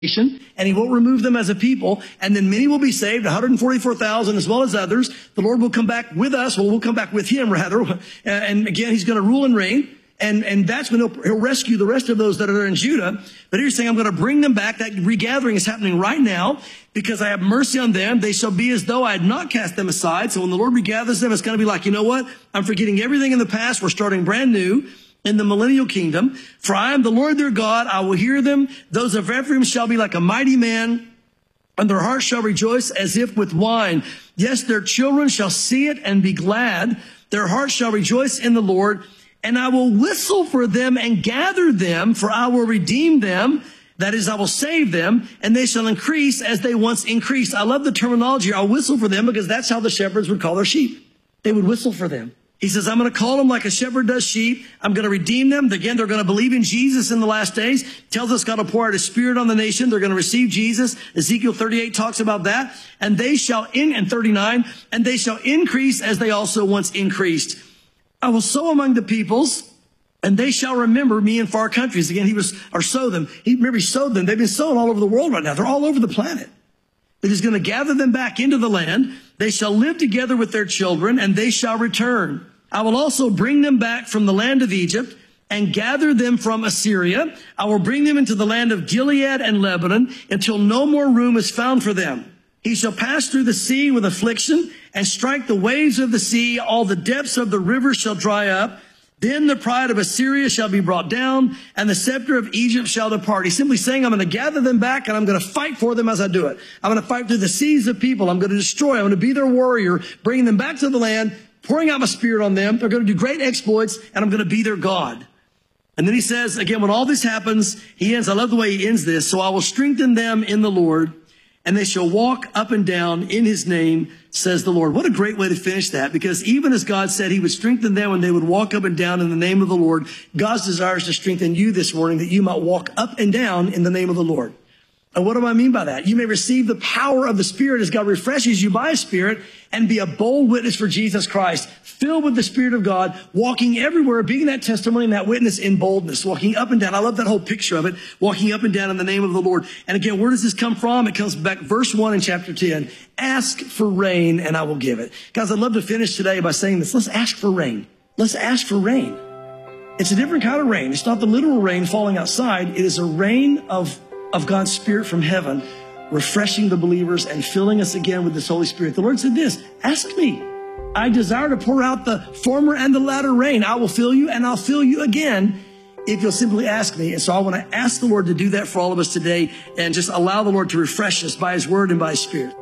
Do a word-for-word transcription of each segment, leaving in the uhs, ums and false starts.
and he won't remove them as a people. And then many will be saved, one hundred forty-four thousand as well as others. The Lord will come back with us. Well, we'll come back with him rather. And again, he's going to rule and reign. And, and that's when he'll, he'll rescue the rest of those that are in Judah. But here's saying, I'm going to bring them back. That regathering is happening right now because I have mercy on them. They shall be as though I had not cast them aside. So when the Lord regathers them, it's going to be like, you know what? I'm forgetting everything in the past. We're starting brand new in the millennial kingdom. For I am the Lord their God. I will hear them. Those of Ephraim shall be like a mighty man, and their hearts shall rejoice as if with wine. Yes, their children shall see it and be glad. Their hearts shall rejoice in the Lord. And I will whistle for them and gather them, for I will redeem them. That is, I will save them, and they shall increase as they once increased. I love the terminology. I'll whistle for them because that's how the shepherds would call their sheep. They would whistle for them. He says, I'm going to call them like a shepherd does sheep. I'm going to redeem them. Again, they're going to believe in Jesus in the last days. Tells us God will pour out his spirit on the nation. They're going to receive Jesus. Ezekiel thirty-eight talks about that. And they shall in, and thirty-nine, and they shall increase as they also once increased. I will sow among the peoples, and they shall remember me in far countries. Again, he was, or sow them. He, remember, he sowed them. They've been sown all over the world right now. They're all over the planet. But he's going to gather them back into the land. They shall live together with their children, and they shall return. I will also bring them back from the land of Egypt and gather them from Assyria. I will bring them into the land of Gilead and Lebanon until no more room is found for them. He shall pass through the sea with affliction and strike the waves of the sea. All the depths of the river shall dry up. Then the pride of Assyria shall be brought down, and the scepter of Egypt shall depart. He's simply saying, I'm going to gather them back, and I'm going to fight for them as I do it. I'm going to fight through the seas of people. I'm going to destroy. I'm going to be their warrior, bringing them back to the land, pouring out my spirit on them. They're going to do great exploits, and I'm going to be their God. And then he says, again, when all this happens, he ends, I love the way he ends this, so I will strengthen them in the Lord, and they shall walk up and down in his name, says the Lord. What a great way to finish that, because even as God said he would strengthen them when they would walk up and down in the name of the Lord, God's desire is to strengthen you this morning that you might walk up and down in the name of the Lord. And what do I mean by that? You may receive the power of the Spirit as God refreshes you by His Spirit and be a bold witness for Jesus Christ, filled with the Spirit of God, walking everywhere, being that testimony and that witness in boldness, walking up and down. I love that whole picture of it, walking up and down in the name of the Lord. And again, where does this come from? It comes back, verse one in chapter ten. Ask for rain and I will give it. Guys, I'd love to finish today by saying this. Let's ask for rain. Let's ask for rain. It's a different kind of rain. It's not the literal rain falling outside. It is a rain of of God's Spirit from heaven, refreshing the believers and filling us again with this Holy Spirit. The Lord said this, ask me. I desire to pour out the former and the latter rain. I will fill you and I'll fill you again if you'll simply ask me. And so I want to ask the Lord to do that for all of us today and just allow the Lord to refresh us by His Word and by His Spirit.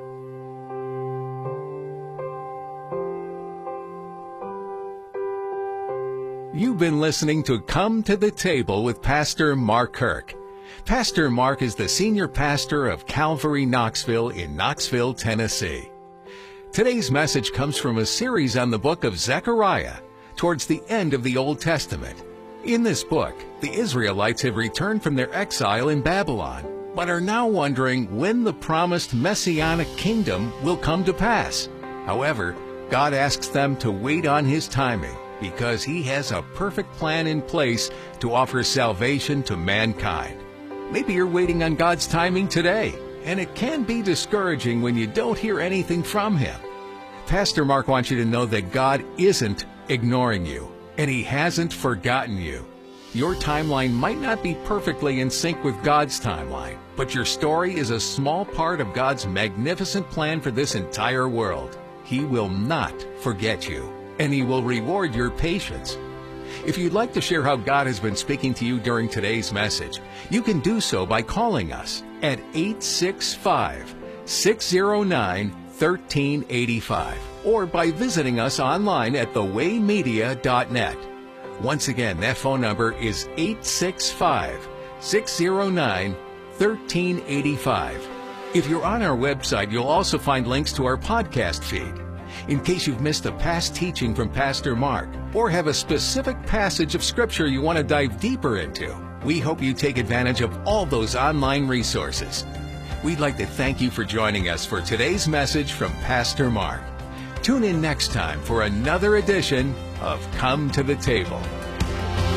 You've been listening to Come to the Table with Pastor Mark Kirk. Pastor Mark is the senior pastor of Calvary Knoxville in Knoxville, Tennessee. Today's message comes from a series on the book of Zechariah, towards the end of the Old Testament. In this book, the Israelites have returned from their exile in Babylon, but are now wondering when the promised Messianic kingdom will come to pass. However, God asks them to wait on His timing, because He has a perfect plan in place to offer salvation to mankind. Maybe you're waiting on God's timing today, and it can be discouraging when you don't hear anything from Him. Pastor Mark wants you to know that God isn't ignoring you, and He hasn't forgotten you. Your timeline might not be perfectly in sync with God's timeline, but your story is a small part of God's magnificent plan for this entire world. He will not forget you, and He will reward your patience. If you'd like to share how God has been speaking to you during today's message, you can do so by calling us at eight six five, six zero nine, one three eight five or by visiting us online at the way media dot net. Once again, that phone number is eight six five, six zero nine, one three eight five. If you're on our website, you'll also find links to our podcast feed. In case you've missed a past teaching from Pastor Mark or have a specific passage of Scripture you want to dive deeper into, we hope you take advantage of all those online resources. We'd like to thank you for joining us for today's message from Pastor Mark. Tune in next time for another edition of Come to the Table.